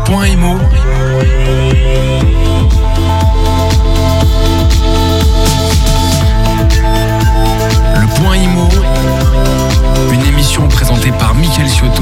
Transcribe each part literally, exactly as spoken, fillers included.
point immo. Le point immo, une émission présentée par Mickaël Cioto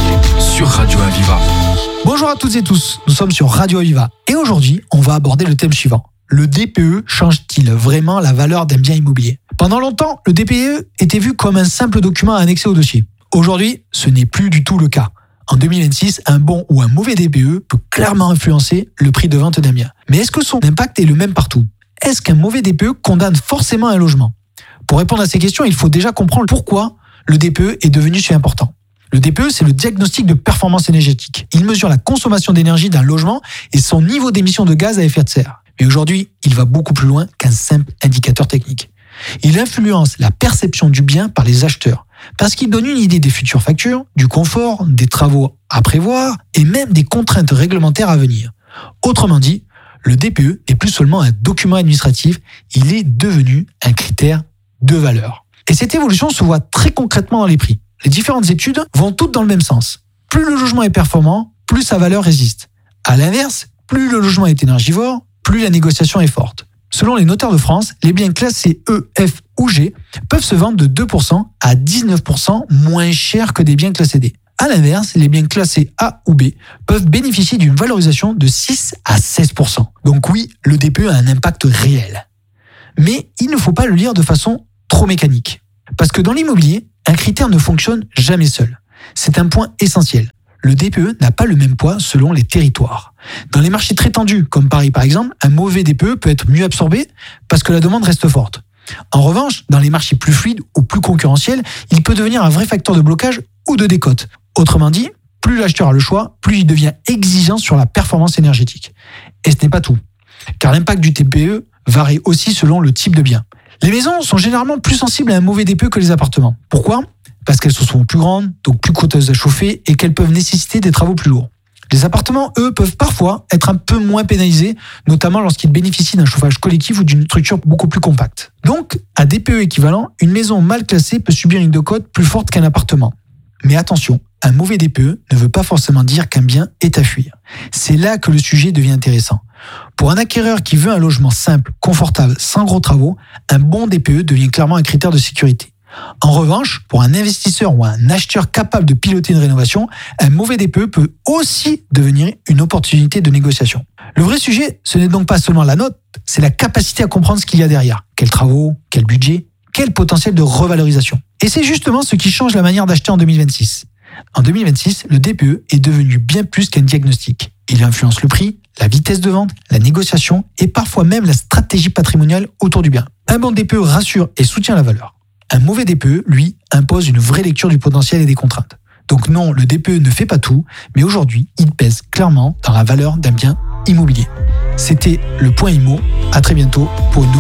sur Radio Aviva. Bonjour à toutes et tous, nous sommes sur Radio Aviva et aujourd'hui on va aborder le thème suivant. Le D P E change-t-il vraiment la valeur d'un bien immobilier ? Pendant longtemps, le D P E était vu comme un simple document annexé au dossier. Aujourd'hui, ce n'est plus du tout le cas. En deux mille vingt-six, un bon ou un mauvais D P E peut clairement influencer le prix de vente d'un bien. Mais est-ce que son impact est le même partout ? Est-ce qu'un mauvais D P E condamne forcément un logement ? Pour répondre à ces questions, il faut déjà comprendre pourquoi le D P E est devenu si important. Le D P E, c'est le diagnostic de performance énergétique. Il mesure la consommation d'énergie d'un logement et son niveau d'émission de gaz à effet de serre. Mais aujourd'hui, il va beaucoup plus loin qu'un simple indicateur technique. Il influence la perception du bien par les acheteurs, parce qu'il donne une idée des futures factures, du confort, des travaux à prévoir et même des contraintes réglementaires à venir. Autrement dit, le D P E n'est plus seulement un document administratif, il est devenu un critère de valeur. Et cette évolution se voit très concrètement dans les prix. Les différentes études vont toutes dans le même sens. Plus le logement est performant, plus sa valeur résiste. À l'inverse, plus le logement est énergivore, plus la négociation est forte. Selon les notaires de France, les biens classés E, F ou G peuvent se vendre de deux pour cent à dix-neuf pour cent moins cher que des biens classés D. À l'inverse, les biens classés A ou B peuvent bénéficier d'une valorisation de six à seize pour cent. Donc oui, le D P E a un impact réel. Mais il ne faut pas le lire de façon trop mécanique. Parce que dans l'immobilier, un critère ne fonctionne jamais seul. C'est un point essentiel. Le D P E n'a pas le même poids selon les territoires. Dans les marchés très tendus, comme Paris par exemple, un mauvais D P E peut être mieux absorbé parce que la demande reste forte. En revanche, dans les marchés plus fluides ou plus concurrentiels, il peut devenir un vrai facteur de blocage ou de décote. Autrement dit, plus l'acheteur a le choix, plus il devient exigeant sur la performance énergétique. Et ce n'est pas tout, car l'impact du D P E varie aussi selon le type de bien. Les maisons sont généralement plus sensibles à un mauvais D P E que les appartements. Pourquoi ? Parce qu'elles sont souvent plus grandes, donc plus coûteuses à chauffer et qu'elles peuvent nécessiter des travaux plus lourds. Les appartements, eux, peuvent parfois être un peu moins pénalisés, notamment lorsqu'ils bénéficient d'un chauffage collectif ou d'une structure beaucoup plus compacte. Donc, à D P E équivalent, une maison mal classée peut subir une décote plus forte qu'un appartement. Mais attention, un mauvais D P E ne veut pas forcément dire qu'un bien est à fuir. C'est là que le sujet devient intéressant. Pour un acquéreur qui veut un logement simple, confortable, sans gros travaux, un bon D P E devient clairement un critère de sécurité. En revanche, pour un investisseur ou un acheteur capable de piloter une rénovation, un mauvais D P E peut aussi devenir une opportunité de négociation. Le vrai sujet, ce n'est donc pas seulement la note, c'est la capacité à comprendre ce qu'il y a derrière. Quels travaux, quel budget, quel potentiel de revalorisation. Et c'est justement ce qui change la manière d'acheter en deux mille vingt-six. En deux mille vingt-six, le D P E est devenu bien plus qu'un diagnostic. Il influence le prix, la vitesse de vente, la négociation et parfois même la stratégie patrimoniale autour du bien. Un bon D P E rassure et soutient la valeur. Un mauvais D P E, lui, impose une vraie lecture du potentiel et des contraintes. Donc non, le D P E ne fait pas tout, mais aujourd'hui, il pèse clairement dans la valeur d'un bien immobilier. C'était le point immo. À très bientôt pour une nouvelle